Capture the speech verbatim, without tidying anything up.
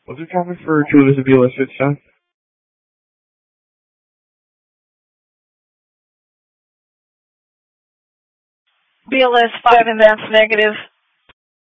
What's the traffic for Chula Sabila Switch South? B L S five and that's negative.